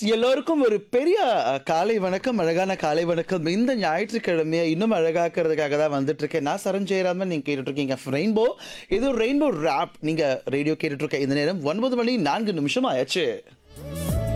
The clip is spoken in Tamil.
எல்லோருக்கும் ஒரு பெரிய காலை வணக்கம், அழகான காலை வணக்கம். இந்த ஞாயிற்றுக்கிழமையை இன்னும் அழகாக்குறதுக்காக தான் வந்துட்டு இருக்கேன். நான் சரண் ஜெயராமன், நீங்க கேட்டுட்டு இருக்கீங்க ரெயின்போ. இது ரெயின்போ ராப். நீங்க ரேடியோ கேட்டுட்டு இருக்க இந்த நேரம் 9 மணி 4 நிமிஷம் ஆயாச்சு.